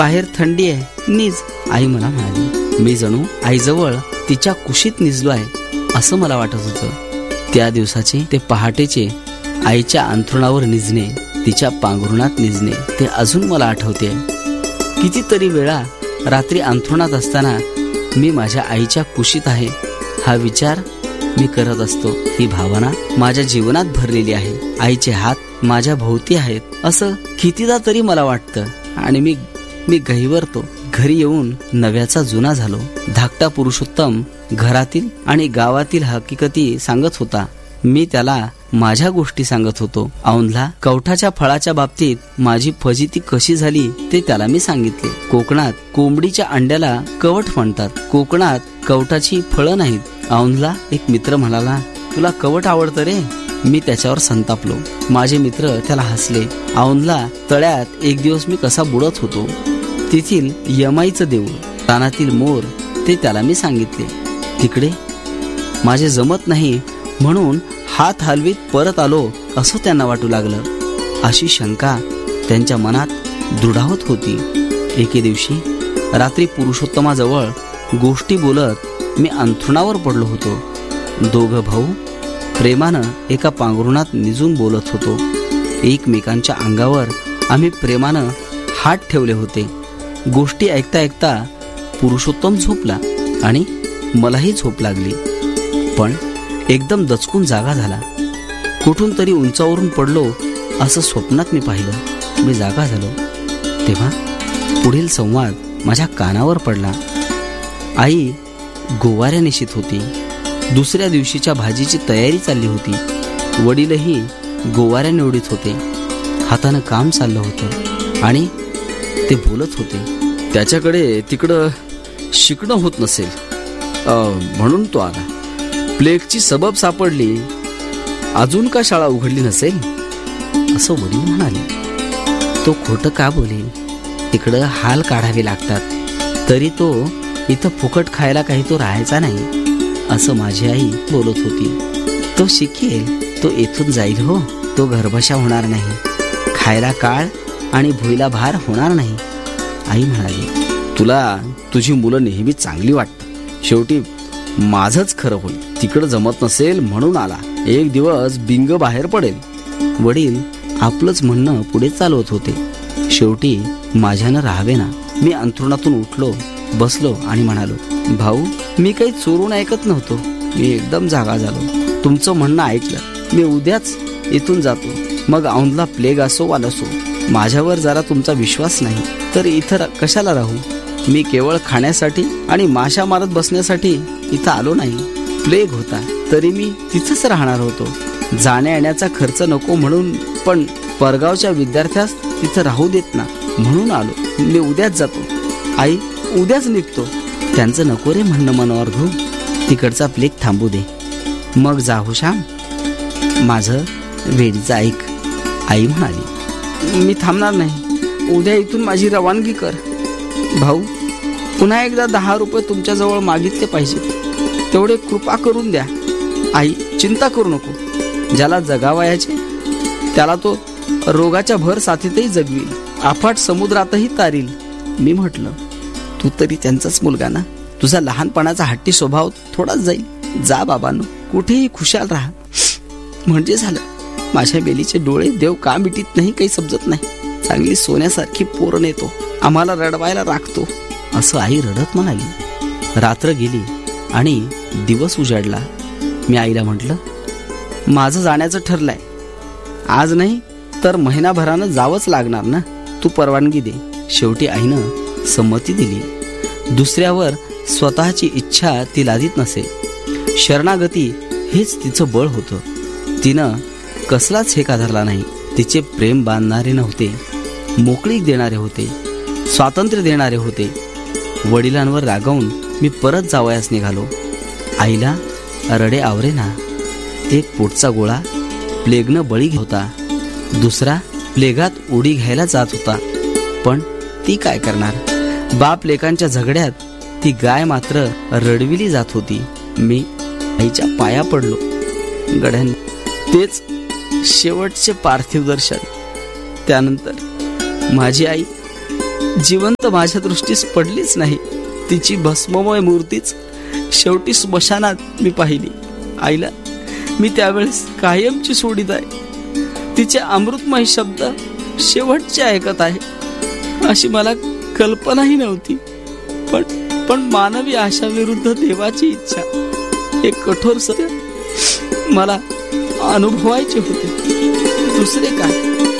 बाहेर थंडी आहे, निज. आई मला म्हणाली. मी जणू आईजवळ तिच्या कुशीत निजलो आहे असं मला वाटत होतं. त्या दिवसाचे ते पहाटेचे आईच्या अंथरुणावर निजणे, तिच्या पांघरुणात निजणे ते अजून मला आठवते. कितीतरी वेळा रात्री अंथरुणात असताना मी माझ्या आईच्या कुशीत आहे हा विचार मी करत असतो. ही भावना माझ्या जीवनात भरलेली आहे. आईचे हात माझ्या भोवती आहेत असं कितीदा तरी मला वाटतं आणि मी गहिवरतो. घरी येऊन नव्याचा जुना झालो. धाकटा पुरुषोत्तम घरातील आणि गावातील हकीकती सांगत होता. मी त्याला माझ्या गोष्टी सांगत होतो. औंधला कवठाच्या फळाच्या बाबतीत माझी फजिती कशी झाली ते त्याला मी सांगितले. कोकणात कोंबडीच्या अंड्याला कवठ म्हणतात. कोकणात कवठाची फळं नाहीत. औंधला एक मित्र म्हणाला, तुला कवठ आवडतं रे? मी त्याच्यावर संतापलो. माझे मित्र त्याला हसले. औंधला तळ्यात एक दिवस मी कसा बुडत होतो, तेथील यमाईचं देऊळ, रानातील मोर ते त्याला मी सांगितले. तिकडे माझे जमत नाही म्हणून हात हलवीत परत आलो असं त्यांना वाटू लागलं. अशी शंका त्यांच्या मनात दृढावत होती. एके दिवशी रात्री पुरुषोत्तमाजवळ गोष्टी बोलत मी अंथरुणावर पडलो होतो. दोघं भाऊ प्रेमानं एका पांघरुणात निजून बोलत होतो. एकमेकांच्या अंगावर आम्ही प्रेमानं हात ठेवले होते. गोष्टी ऐकता ऐकता पुरुषोत्तम झोपला आणि मलाही झोप लागली. पण एकदम दचकून जागा झाला. कुठून तरी उंचावरून पडलो असं स्वप्नात मी पाहिलं. मी जागा झालो तेव्हा पुढील संवाद माझ्या कानावर पडला. आई गोवाऱ्या नेशीत होती. दुसऱ्या दिवशीच्या भाजीची तयारी चालली होती. वडीलही गोवाऱ्या निवडीत होते. हातानं काम चाललं होतं आणि ते बोलत होते. त्याच्याकडे तिकडं शिकणं होत नसेल म्हणून तो आला. प्लेगची सबब सापडली, अजून का शाळा उघडली नसेल असं वडील म्हणाले. तो खोटं का बोलेल? तिकडं हाल काढावे लागतात. तरी तो इथं फुकट खायला काही तो राहायचा नाही असं माझी आई बोलत होती. तो शिकेल, तो इथून जाईल. हो, तो घरबशा होणार नाही. खायला काळ आणि भुईला भार होणार नाही. आई म्हणाली, तुला तुझी मुलं नेहमी चांगली वाटतात. शेवटी माझंच खरं होईल. तिकडं जमत नसेल म्हणून आला. एक दिवस बिंग बाहेर पडेल. वडील आपलंच म्हणणं पुढे चालवत होते. शेवटी माझ्यानं राहावे ना. मी अंथरुणातून उठलो, बसलो आणि म्हणालो, भाऊ मी काही चोरून ऐकत नव्हतो. मी एकदम जागा झालो. तुमचं म्हणणं ऐकलं. मी उद्याच इथून जातो. मग औंधला प्लेग असो वा नसो, माझ्यावर जरा तुमचा विश्वास नाही तर इथं कशाला राहू? मी केवळ खाण्यासाठी आणि माशा मारत बसण्यासाठी इथं आलो नाही. प्लेग होता तरी मी तिथंच राहणार होतो. जाण्या येण्याचा खर्च नको म्हणून, पण परगावच्या विद्यार्थ्यास तिथं राहू देत ना म्हणून आलो. मी उद्याच जातो. आई उद्याच निघतो. त्यांचं नको रे म्हणणं मनावर घेऊ. तिकडचा प्लेग थांबू दे, मग जाऊ श्याम. माझं वेळीचं ऐक. आई म्हणाली, मी थांबणार नाही. उद्या इथून माझी रवानगी कर. भाऊ पुन्हा एकदा 10 रुपये तुमच्याजवळ मागितले पाहिजे. तेवढे कृपा करून द्या. आई चिंता करू नको. ज्याला जगावयाचे त्याला तो रोगाच्या भर साथीतही जगवील, अफाट समुद्रातही तारील. मी म्हटलं, तू तरी त्यांचाच मुलगा ना. तुझा लहानपणाचा हट्टी स्वभाव थोडाच जाईल. जा बाबांनो, कुठेही खुशाल राहा म्हणजे झालं. माझ्या बेलीचे डोळे देव का मिटीत नाही काही समजत नाही. चांगली सोन्यासारखी पोरण येतो, आम्हाला रडवायला राखतो असं आई रडत म्हणाली. रात्र गेली आणि दिवस उजाडला. मी आईला म्हटलं, माझं जाण्याचं ठरलंय. आज नाही तर महिनाभरानं जावंच लागणार ना. तू परवानगी दे. शेवटी आईनं संमती दिली. दुसऱ्यावर स्वतःची इच्छा ती लादीत नसे. शरणागती हेच तिचं बळ होतं. तिनं कसलाच हेका धरला नाही. तिचे प्रेम बांधणारे नव्हते, मोकळीक देणारे होते, स्वातंत्र्य देणारे होते. वडिलांवर रागावून मी परत जावयास निघालो. आईला रडे आवरेना. एक पोटचा गोळा प्लेगनं बळी होता. दुसरा प्लेगात उडी घ्यायला जात होता. पण ती काय करणार? बाप लेकांच्या झगड्यात ती गाय मात्र रडविली जात होती. मी आईच्या पाया पडलो. गड्यान तेच शेवटचे पार्थिव दर्शन. त्यानंतर माझी आई जिवंत माझ्या दृष्टीस पडलीच नाही. तिची भस्ममय मूर्तीच शेवटी स्मशानात मी पाहिली. आईला मी त्यावेळेस कायमची सोडीत आहे. तिचे अमृतमय शब्द शेवटचे ऐकत आहे अशी मला कल्पनाही नव्हती. पण मानवी आशा विरुद्ध देवाची इच्छा हे कठोर सत्य मला अनुभवायचे होते. दुसरे काय?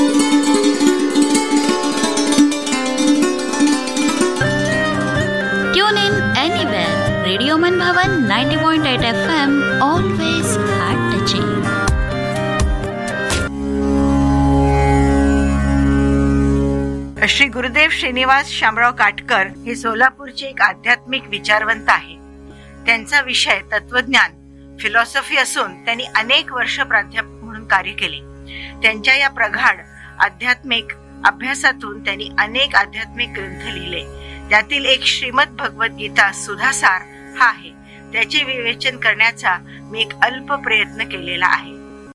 Tune in anywhere. Radio मनभवन 90.8 FM. Always heart touching. Shri Gurudev Shrinivas Shamrao Katkar हे सोलापूरचे एक आध्यात्मिक विचारवंत आहे. त्यांचा विषय तत्वज्ञान फिलॉसॉफी असून त्यांनी अनेक वर्ष प्राध्यापक म्हणून कार्य केले. त्यांच्या या प्रगाढ आध्यात्मिक अभ्यासातून त्यांनी अनेक आध्यात्मिक ग्रंथ लिहिले. त्यातील एक श्रीमद भगवद्गीता सुधासार हा आहे. त्याचे विवेचन करण्याचा मी एक अल्प प्रयत्न केलेला आहे.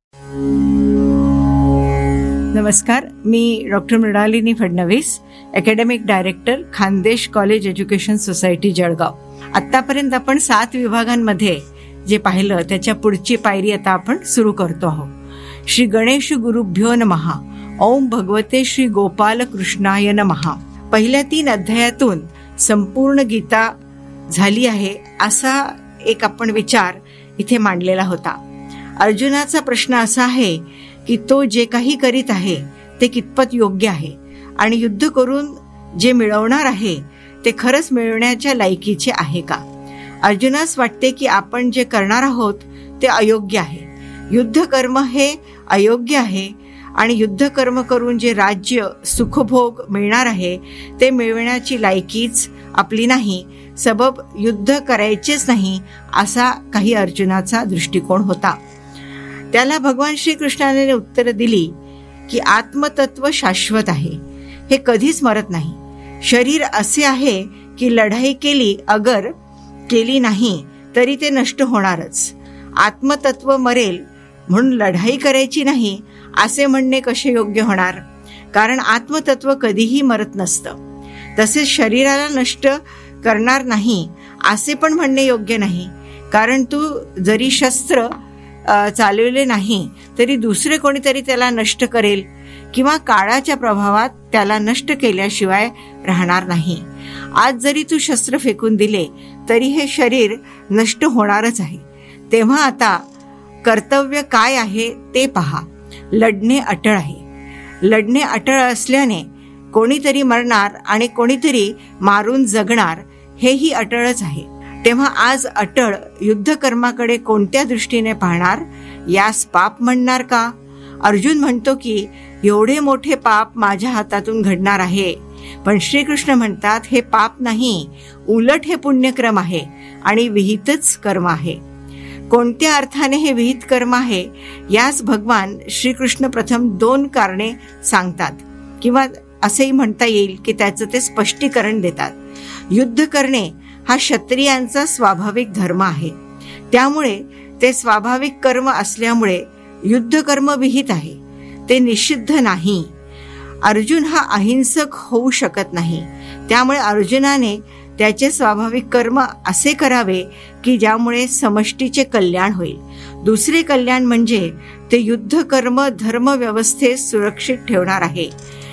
नमस्कार, मी doctor Mrinalini Fadnavis, academic director, Khandesh college education society, Jalgaon. आतापर्यंत आपण 7 विभागांमध्ये जे पाहिलं त्याच्या पुढची पायरी आता आपण सुरू करतो आहोत. श्री गणेश गुरुभ्यो नमः. ओम भगवते श्री गोपाल कृष्णाय नमः. पहिल्या 3 अध्यायातून संपूर्ण गीता झाली आहे असा एक आपण विचार इथे मांडलेला होता. अर्जुनाचा प्रश्न असा आहे की तो जे काही करीत आहे ते कितपत योग्य आहे आणि युद्ध करून जे मिळवणार आहे ते खरंच मिळवण्याच्या लायकीचे आहे का. अर्जुनास वाटते की आपण जे करणार आहोत ते अयोग्य आहे. युद्ध कर्म हे अयोग्य आहे आणि युद्ध कर्म करून जे राज्य सुखभोग मिळणार आहे ते मिळवण्याची लायकीच आपली नाही. सबब युद्ध करायचेच नाही असा काही अर्जुनाचा दृष्टिकोन होता. त्याला भगवान श्रीकृष्णाने उत्तर दिली की आत्मतत्व शाश्वत आहे, हे कधीच मरत नाही. शरीर असे आहे की लढाई केली नाही तरी ते नष्ट होणारच. आत्मतत्व मरेल म्हणून लढाई करायची नाही असे म्हणणे कसे योग्य होणार, कारण आत्मतत्व कधीही मरत नसतं. तसेच शरीराला नष्ट करणार नाही असे पण म्हणणे योग्य नाही, कारण तू जरी शस्त्र चालवले नाही तरी दुसरे कोणीतरी त्याला नष्ट करेल किंवा काळाच्या प्रभावात त्याला नष्ट केल्याशिवाय राहणार नाही. आज जरी तू शस्त्र फेकून दिले तरी हे शरीर नष्ट होणारच आहे. तेव्हा आता कर्तव्य काय आहे ते पहा. लढणे अटळ आहे. लढणे अटळ असल्याने कोणीतरी मरणार आणि कोणीतरी मारून जगणार, हेही अटळच आहे. तेव्हा आज अटळ युद्धकर्माकडे कोणत्या दृष्टीने पाहणार? यास पाप म्हणणार का? अर्जुन म्हणतो की एवढे मोठे पाप माझ्या हातातून घडणार आहे, पण श्रीकृष्ण म्हणतात हे पाप नाही, उलट हे पुण्यक्रम आहे आणि विहितच कर्म आहे. कोणत्या अर्थाने हे विहित कर्म आहे यास भगवान श्रीकृष्ण प्रथम 2 कारणे सांगतात, किंवा असेही म्हणता येईल की त्याचं ते स्पष्टीकरण देतात. युद्ध करणे हा क्षत्रियांचा स्वाभाविक धर्म आहे, त्यामुळे ते स्वाभाविक कर्म असल्यामुळे युद्ध कर्म विहित आहे, ते निषिद्ध नाही. अर्जुन हा अहिंसक होऊ शकत नाही, त्यामुळे अर्जुनाने त्याचे स्वाभाविक कर्म असे करावे की ज्यामुळे समष्टीचे कल्याण होईल. दुसरे कल्याण म्हणजे ते युद्ध कर्म धर्म व्यवस्थेत सुरक्षित ठेवणार आहे,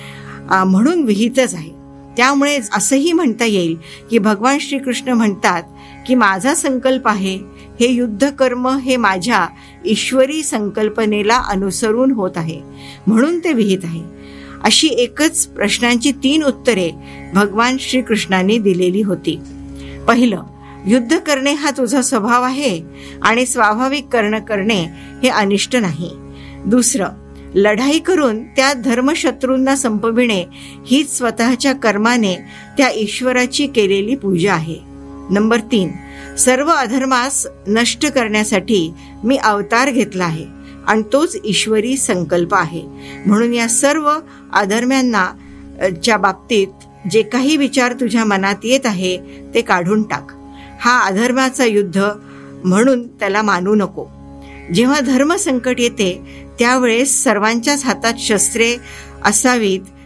म्हणून विहितच आहे. त्यामुळे असंही म्हणता येईल की भगवान श्रीकृष्ण म्हणतात की माझा संकल्प आहे हे युद्ध कर्म हे माझ्या ईश्वरी संकल्पनेला अनुसरून होत आहे, म्हणून ते विहित आहे. अशी एकच प्रश्नांची 3 उत्तरे भगवान श्रीकृष्णांनी दिलेली होती. पहिलं, युद्ध करणे हा तुझा स्वभाव आहे आणि स्वाभाविक कर्ण करणे हे अनिष्ट नाही. दुसरं, लढाई करून त्या धर्मशत्रूंना संपविणे हीच स्वतःच्या कर्माने त्या ईश्वराची केलेली पूजा आहे. नंबर 3, सर्व अधर्मास नष्ट करण्यासाठी मी अवतार घेतला आहे आणि तोच ईश्वरी संकल्प आहे, म्हणून या सर्व अधर्म्यांना च्या बाबतीत जे काही विचार तुझ्या मनात येत आहे ते काढून टाक. हा अधर्माचा युद्ध म्हणून त्याला मानू नको. जेव्हा धर्म संकट येते त्यावेळेस सर्वांच्याच हातात शस्त्रे असावीत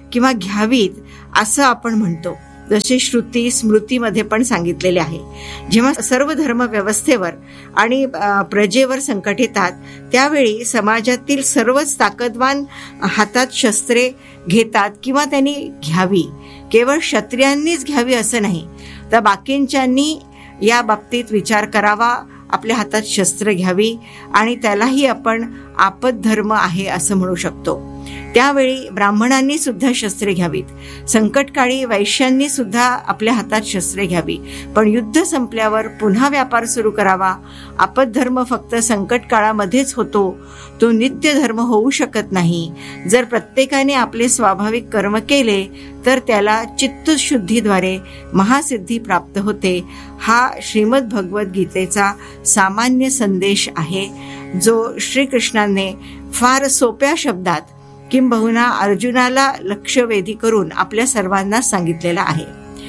किंवा घ्यावीत असं आपण म्हणतो, जसे श्रुती स्मृतीमध्ये पण सांगितलेले आहे. जेव्हा सर्व धर्म व्यवस्थेवर आणि प्रजेवर संकट येतात त्यावेळी समाजातील सर्वच ताकदवान हातात शस्त्रे घेतात किंवा त्यांनी घ्यावी. केवळ क्षत्रियांनीच घ्यावी असं नाही, तर बाकींच्यांनी या बाबतीत विचार करावा, आपल्या हातात शस्त्र घ्यावी आणि त्यालाही आपण आपदधर्म आहे असं म्हणू शकतो. त्यावेळी ब्राह्मणांनी सुद्धा शस्त्रे घ्यावीत. संकटकाळी वैश्यांनी सुद्धा आपल्या हातात शस्त्रे घ्यावी. पण युद्ध संपल्यावर पुन्हा व्यापार सुरू करावा. आपदधर्म फक्त संकट काळामध्येच होतो, तो नित्य धर्म होऊ शकत नाही. जर प्रत्येकाने आपले स्वाभाविक कर्म केले तर त्याला चित्तशुद्धीद्वारे महासिद्धी प्राप्त होते. हा श्रीमद भगवद्गीतेचा सामान्य संदेश आहे, जो श्रीकृष्णाने फार सोप्या शब्दात किंबहुना अर्जुनाला लक्षवेधी करून आपल्या सर्वांना सांगितलेला आहे.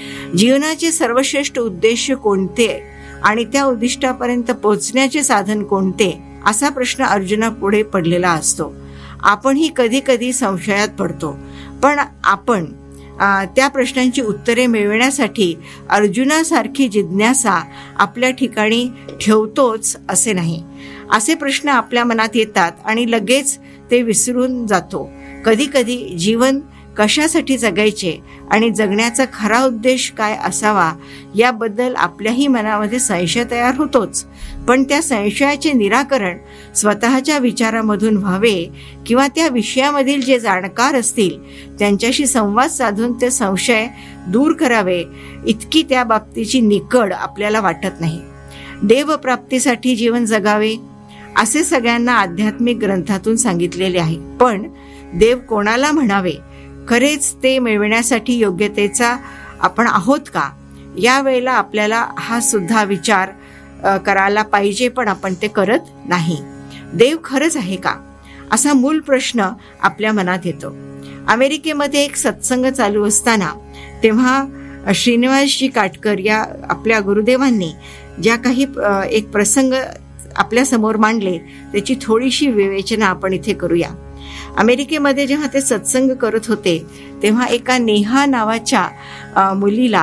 जीवनाचे सर्वश्रेष्ठ उद्देश कोणते आणि त्या उद्दिष्टापर्यंत पोहोचण्याचे साधन कोणते, असा प्रश्न अर्जुनापुढे पडलेला असतो. आपणही कधी कधी संशयात पडतो, पण आपण त्या प्रश्नांची उत्तरे मिळवण्यासाठी अर्जुनासारखी जिज्ञासा आपल्या ठिकाणी ठेवतोच असे नाही. असे प्रश्न आपल्या मनात येतात आणि लगेच ते विसरून जातो. कधी कधी जीवन कशासाठी जगायचे आणि जगण्याचा खरा उद्देश काय असावा याबद्दल आपल्याही मनामध्ये संशय तयार होतोच. पण त्या संशयाचे निराकरण स्वतःच्या विचारामधून व्हावे किंवा त्या विषयामधील जे जाणकार असतील त्यांच्याशी संवाद साधून ते संशय दूर करावे, इतकी त्या बाबतीची निकड आपल्याला वाटत नाही. देवप्राप्तीसाठी जीवन जगावे असे सगळ्यांना आध्यात्मिक ग्रंथातून सांगितलेले आहे. पण देव कोणाला म्हणावे, खरेच ते मिळविण्यासाठी योग्यतेचा आपण आहोत का, यावेळेला आपल्याला हा सुद्धा विचार करायला पाहिजे, पण आपण ते करत नाही. देव खरंच आहे का, असा मूल प्रश्न आपल्या मनात येतो. अमेरिकेमध्ये एक सत्संग चालू असताना तेव्हा श्रीनिवासजी काटकर या आपल्या गुरुदेवांनी ज्या काही एक प्रसंग आपल्या समोर मांडले त्याची थोडीशी विवेचना आपण इथे करूया. अमेरिकेमध्ये जेव्हा ते सत्संग करत होते तेव्हा एका नेहा नावाच्या मुलीला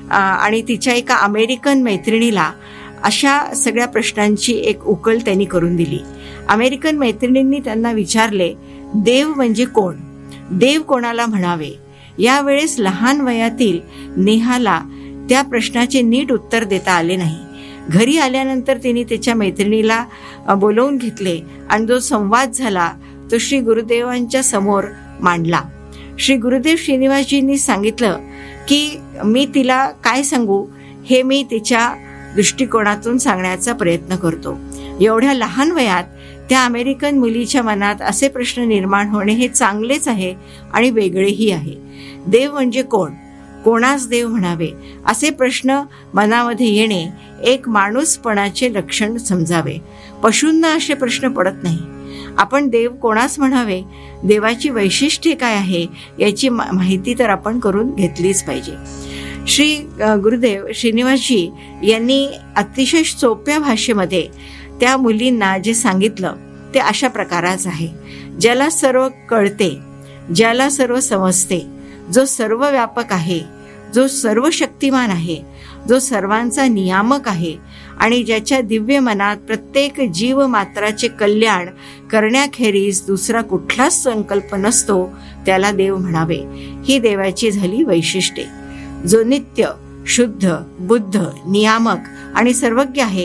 आणि तिच्या एका अमेरिकन मैत्रिणीला अशा सगळ्या प्रश्नांची एक उकल त्यांनी करून दिली. अमेरिकन मैत्रिणींनी त्यांना विचारले, देव म्हणजे कोण, देव कोणाला म्हणावे. यावेळेस लहान वयातील नेहाला त्या प्रश्नाचे नीट उत्तर देता आले नाही. घरी आल्यानंतर तिने तिच्या मैत्रिणीला बोलवून घेतले आणि जो संवाद झाला तो श्री गुरुदेवांच्या समोर मांडला. श्री गुरुदेव श्रीनिवासजींनी सांगितलं की मी तिला काय सांगू हे मी तिच्या दृष्टिकोनातून सांगण्याचा प्रयत्न करतो. एवढ्या लहान वयात त्या अमेरिकन मुलीच्या मनात असे प्रश्न निर्माण होणे हे चांगलेच आहे आणि वेगळेही आहे. देव म्हणजे कोण, कोणास देव म्हणावे, असे प्रश्न मनामध्ये येणे एक माणूसपणाचे लक्षण समजावे. पशूंना असे प्रश्न पडत नाही. आपण देव कोणास म्हणावे, देवाची वैशिष्ट्ये काय आहे याची माहिती तर आपण करून घेतलीच पाहिजे. श्री गुरुदेव श्रीनिवासजी यांनी अतिशय सोप्या भाषेमध्ये त्या मुलींना जे सांगितलं ते अशा प्रकाराच आहे. ज्याला सर्व कळते, ज्याला सर्व समजते, जो सर्व व्यापक आहे, जो सर्व शक्तिमान आहे, जो सर्वांचा नियामक आहे आणि ज्याच्या दिव्य मनात प्रत्येक जीव मात्राचे कल्याण करण्याखेरीज दुसरा कुठलाच संकल्प नसतो, त्याला देव म्हणावे. ही देवाची झाली वैशिष्ट्ये. जो नित्य, शुद्ध, बुद्ध, नियामक आणि सर्वज्ञ आहे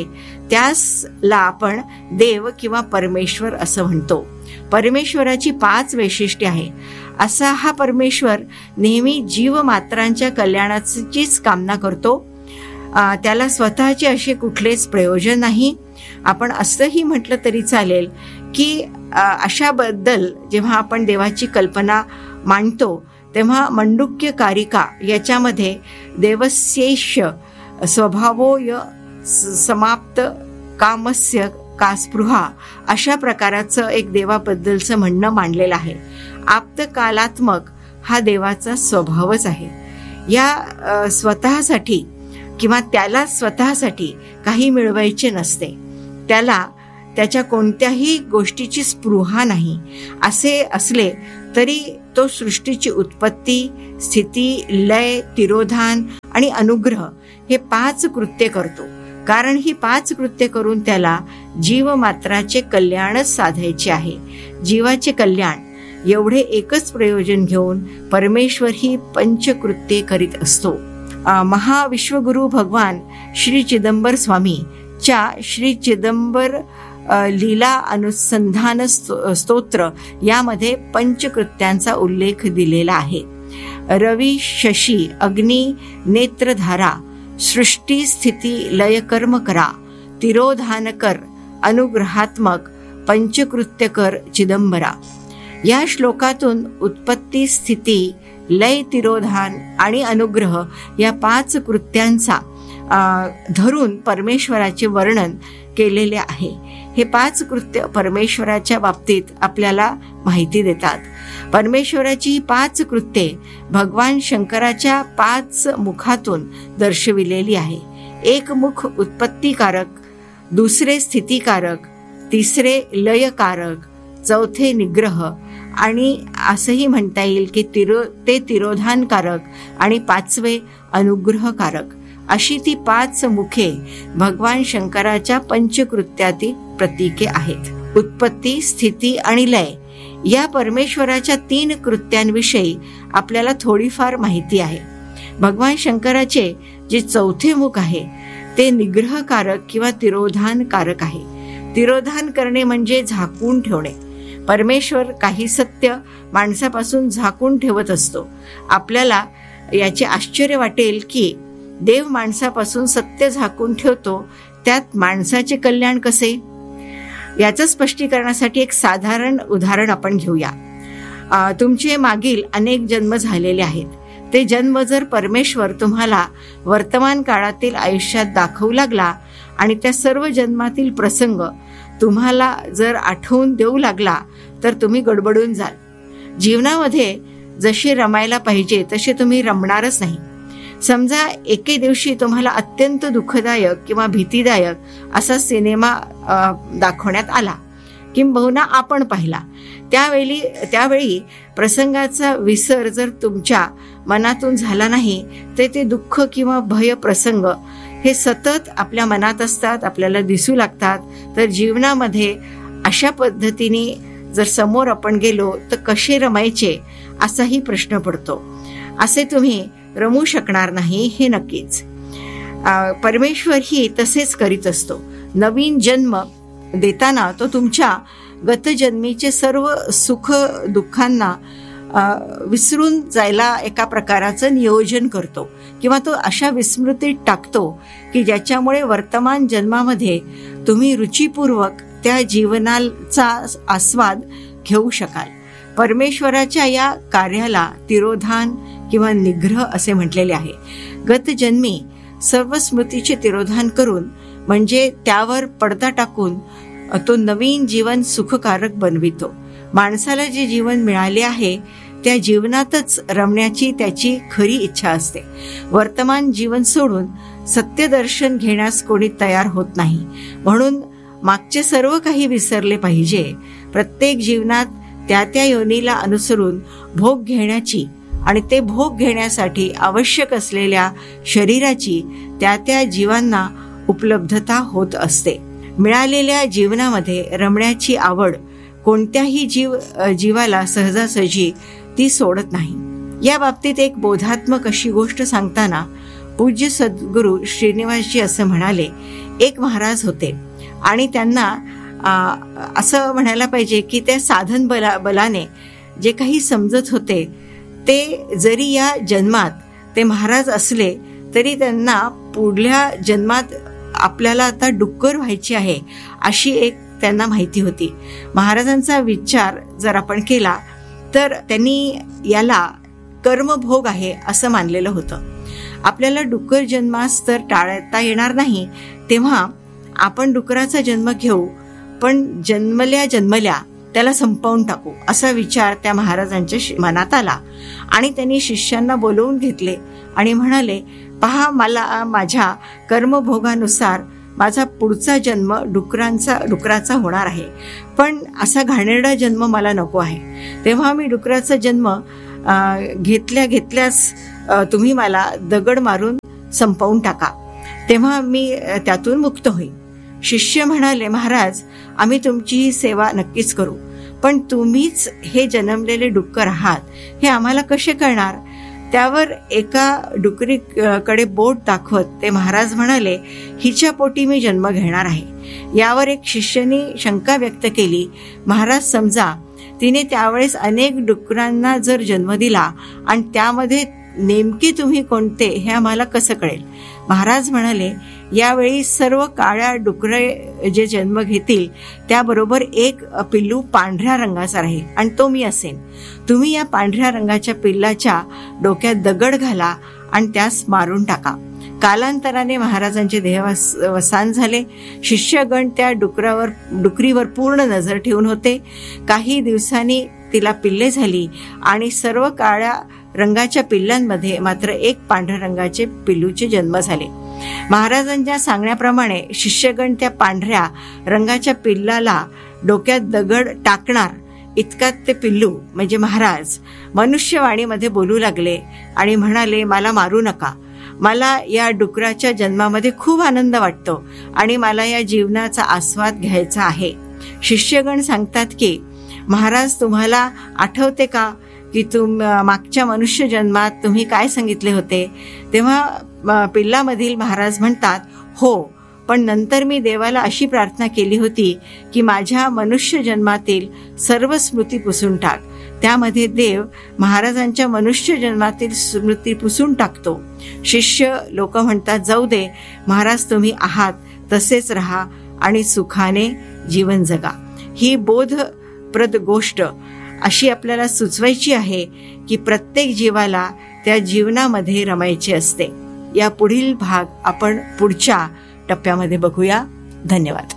त्यासला आपण देव किंवा परमेश्वर असं म्हणतो. परमेश्वराची 5 वैशिष्ट्ये आहे. असा हा परमेश्वर नेहमी जीवमात्रांच्या कल्याणाचीच कामना करतो. त्याला स्वतःचे असे कुठलेच प्रयोजन नाही. आपण असंही म्हटलं तरी चालेल की अशाबद्दल जेव्हा आपण देवाची कल्पना मांडतो तेव्हा मंडूक्य कारिका याच्यामध्ये देवस्येष स्वभावोय समाप्त कामस्य का स्पृहा अशा प्रकाराचं एक देवाबद्दलचं म्हणणं मांडलेलं आहे. आप्तकालात्मक हा देवाचा स्वभावच आहे. या स्वतःसाठी किंवा त्याला स्वतःसाठी काही मिळवायचे नसते. त्याला त्याच्या कोणत्याही गोष्टीची स्पृहा नाही. असे असले तरी तो सृष्टीची उत्पत्ती, स्थिती, लय, तिरोधान आणि अनुग्रह हे 5 कृत्ये करतो. कारण ही 5 कृत्ये करून त्याला जीवमात्राचे कल्याणच साधायचे आहे. जीवाचे कल्याण एवढे एकच प्रयोजन घेऊन परमेश्वर ही पंचकृत्ये करीत असतो. महाविश्वगुरु भगवान श्री चिदंबर स्वामी च्या श्री चिदंबर लीला अनुसंधान स्तोत्र यामध्ये पंचकृत्यांचा उल्लेख दिलेला आहे. रवी, शशी, अग्नी, नेत्रधारा, सृष्टी, स्थिती, लय, कर्म करा, तिरोधान कर, अनुग्रहात्मक पंचकृत्य कर चिदंबरा. या श्लोकातून उत्पत्ती, स्थिती, लय, तिरोधान आणि अनुग्रह या 5 कृत्यांचा धरून परमेश्वराचे वर्णन केलेले आहे. हे 5 कृत्य परमेश्वराच्या बाबतीत आपल्याला माहिती देतात. परमेश्वराची 5 कृत्ये भगवान शंकराच्या 5 मुखातून दर्शविलेली आहे. एक मुख उत्पत्तीकारक, दुसरे स्थितीकारक, तिसरे लयकारक, चौथे निग्रह आणि असंही म्हणता येईल की ते तिरोधानकारक आणि 5वे अनुग्रहकारक. अशी ती 5 मुखे भगवान शंकराच्या पंचकृत्यातील प्रतीके आहेत. उत्पत्ती, स्थिती आणि लय या परमेश्वराच्या 3 कृत्यांविषयी आपल्याला थोडीफार माहिती आहे. भगवान शंकराचे जे 4थे मुख आहे ते निग्रहकारक किंवा तिरोधानकारक आहे. तिरोधान करणे म्हणजे झाकून ठेवणे. परमेश्वर काही सत्य माणसापासून झाकून ठेवत असतो. आपल्याला याचे आश्चर्य वाटेल की देव माणसापासून सत्य झाकून ठेवतो, त्यात माणसाचे कल्याण कसे? याचं स्पष्टीकरणासाठी एक साधारण उदाहरण आपण घेऊया. तुमचे मागील अनेक जन्म झालेले आहेत. ते जन्म जर परमेश्वर तुम्हाला वर्तमान काळातील आयुष्यात दाखवू लागला आणि त्या सर्व जन्मातील प्रसंग तुम्हाला जर आठवून देऊ लागला तर तुम्ही गडबडून जाल. जीवनामध्ये जसे रमायला पाहिजे तसे तुम्ही रमणारच नाही. समजा एके दिवशी तुम्हाला अत्यंत दुःखदायक किंवा भीतीदायक असा सिनेमा दाखवण्यात आला, किंबहुना आपण पाहिला. त्यावेळी प्रसंगाचा विसर जर तुमच्या मनातून झाला नाही तर ते दुःख किंवा भय प्रसंग हे सतत आपल्या मनात असतात, आपल्याला दिसू लागतात. तर जीवनामध्ये अशा पद्धतीने जर समोर आपण गेलो तर कसे रमायचे असाही प्रश्न पडतो. असे तुम्ही रमू शकणार नाही हे नक्कीच. परमेश्वर ही तसेच करीत असतो. नवीन जन्म देताना तो तुमच्या गतजन्मीचे सर्व सुख दुःखांना विसरून जायला एका प्रकाराचं नियोजन करतो किंवा तो अशा विस्मृतीत टाकतो की ज्याच्यामुळे वर्तमान जन्मामध्ये तुम्ही रुचिपूर्वक त्या जीवनाचा आस्वाद घेऊ शकाल. परमेश्वराच्या या कार्याला तिरोधान किंवा निग्रह असे म्हटलेले आहे. गतजन्मी सर्व स्मृतीचे तिरोधान करून म्हणजे त्यावर पडदा टाकून तो नवीन जीवन सुखकारक बनवितो. माणसाला जे जीवन मिळाले आहे त्या जीवनातच रमण्याची त्याची खरी इच्छा असते. वर्तमान जीवन सोडून सत्यदर्शन घेण्यास कोणी तयार होत नाही. म्हणून मागचे सर्व काही विसरले पाहिजे. प्रत्येक जीवनात त्या त्या योनीला अनुसरून भोग घेण्याची आणि ते भोग घेण्यासाठी आवश्यक असलेल्या शरीराची त्या त्या जीवांना उपलब्धता होत असते. मिळालेल्या जीवनामध्ये रमण्याची आवड कोणत्याही जीवाला सहजासहजी ती सोडत नाही. या बाबतीत एक बोधात्मक अशी गोष्ट सांगताना पूज्य सद्गुरू श्रीनिवासजी असं म्हणाले. एक महाराज होते आणि त्यांना असं म्हणायला पाहिजे की त्या साधन बलाने जे काही समजत होते ते जरी या जन्मात ते महाराज असले तरी त्यांना पुढल्या जन्मात आपल्याला आता डुक्कर व्हायची आहे अशी एक त्यांना माहिती होती. महाराजांचा विचार जर आपण केला तर त्यांनी याला कर्मभोग आहे असं मानलेलं होतं. आपल्याला डुक्कर जन्मास तर टाळता येणार नाही, तेव्हा आपण डुकराचा जन्म घेऊ, पण जन्मल्या त्याला संपवून टाकू असा विचार त्या महाराजांच्या मनात आला. आणि त्यांनी शिष्यांना बोलवून घेतले आणि म्हणाले, पहा, मला माझ्या कर्मभोगानुसार माझा पुढचा जन्म डुकराचा होणार आहे, पण असा घाणेरडा जन्म मला नको आहे. तेव्हा मी डुकराचा जन्म घेतल्यास तुम्ही मला दगड मारून संपवून टाका, तेव्हा मी त्यातून मुक्त होईन. शिष्य म्हणाले, महाराज, आम्ही तुमची ही सेवा नक्कीच करू, पण तुम्हीच हे जन्मलेले डुक्कर आहात हे आम्हाला कसे कळणार? त्यावर एका डुकरीकडे बोट दाखवत ते महाराज म्हणाले, हिच्या पोटी मी जन्म घेणार आहे. यावर एक शिष्याने शंका व्यक्त केली, महाराज, समजा तिने त्यावेळेस अनेक डुकरांना जर जन्म दिला आणि त्यामध्ये नेमके तुम्ही कोणते हे आम्हाला कसं कळेल? महाराज म्हणाले, यावेळी सर्व काळ्या डुकरे जे जन्म घेतील त्याबरोबर एक पिल्लू पांढऱ्या रंगाचा राहील आणि तो मी असेन. तुम्ही या पांढऱ्या रंगाच्या पिल्लाच्या डोक्यात दगड घाला आणि त्यास मारून टाका. कालांतराने महाराजांचे देहवसान झाले. शिष्यगण त्या डुकरीवर पूर्ण नजर ठेवून होते. काही दिवसांनी तिला पिल्ले झाली आणि सर्व काळ्या रंगाच्या पिल्लांमध्ये मात्र एक पांढऱ्या रंगाचे पिल्लूचे जन्म झाले. महाराजांच्या सांगण्याप्रमाणे शिष्यगण त्या पांढऱ्या रंगाच्या पिल्लाला डोक्यात दगड टाकणार इतकात ते पिल्लू म्हणजे महाराज मनुष्यवाणीमध्ये बोलू लागले आणि म्हणाले, मला मारू नका. मला या डुकराच्या जन्मामध्ये खूप आनंद वाटतो आणि मला या जीवनाचा आस्वाद घ्यायचा आहे. शिष्यगण सांगतात की, महाराज, तुम्हाला आठवते का की मागच्या मनुष्य जन्मात तुम्ही काय सांगितले होते? तेव्हा पिल्लामधील महाराज म्हणतात, हो, पण नंतर मी देवाला अशी प्रार्थना केली होती की माझ्या मनुष्य जन्मातील सर्व स्मृती पुसून टाक. त्यामध्ये देव महाराजांच्या मनुष्य जन्मातील स्मृती पुसून टाकतो. शिष्य लोक म्हणतात, जाऊ दे महाराज, तुम्ही आहात तसेच राहा आणि सुखाने जीवन जगा. ही बोधप्रद गोष्ट अशी आपल्याला सुचवायची आहे की प्रत्येक जीवाला त्या जीवनामध्ये रमायचे असते. या पुढील भाग आपण पुढच्या टप्प्यामध्ये बघूया. धन्यवाद.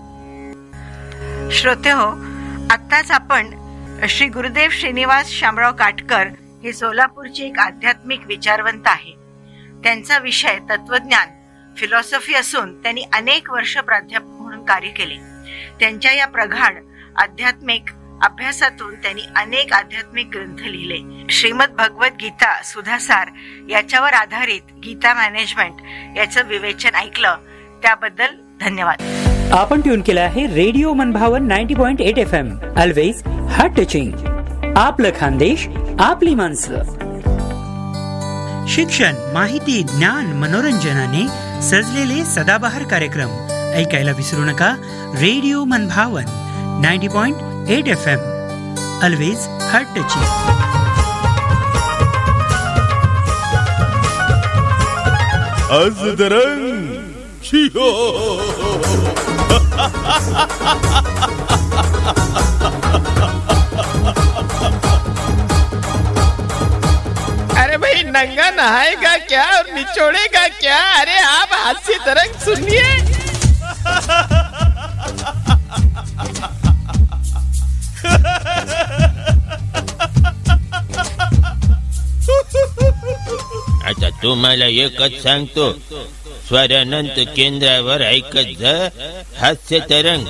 श्रोतेहो, आत्ताच आपण श्री गुरुदेव श्रीनिवास शामराव काटकर हे सोलापूरचे एक आध्यात्मिक विचारवंत आहे. त्यांचा विषय तत्वज्ञान फिलॉसॉफी असून त्यांनी अनेक वर्ष प्राध्यापक म्हणून कार्य केले. त्यांच्या या प्रगाढ आध्यात्मिक अभ्यासातून त्यांनी अनेक आध्यात्मिक ग्रंथ लिहिले. श्रीमद भगवत गीता सुधासार याच्यावर आधारित गीता मॅनेजमेंट याचं विवेचन ऐकलं त्याबद्दल धन्यवाद. आपण ट्यून केलं आहे रेडिओ मनभावन 90.8 FM. Always heart touching. आपलं खानदेश, आपली माणसं. शिक्षण, माहिती, ज्ञान, मनोरंजनाने सजलेले सदाबहार कार्यक्रम ऐकायला विसरू नका. रेडिओ मनभावन 90.8 FM. Always heart touching. आज दरंग अरे भाई, नंगा नहाएगा क्या और निचोड़ेगा क्या? अरे आप हास्य तरंग सुनिए. आता तुम्हाला एकच सांगतो, स्वरानंत केंद्रावर ऐकत जा हास्य तरंग.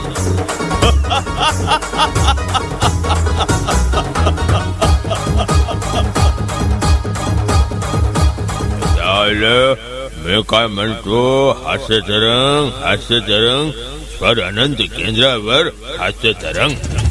मी काय म्हणतो, हास्य तरंग, हास्य तरंग, स्वरानंत केंद्रावर हास्य तरंग.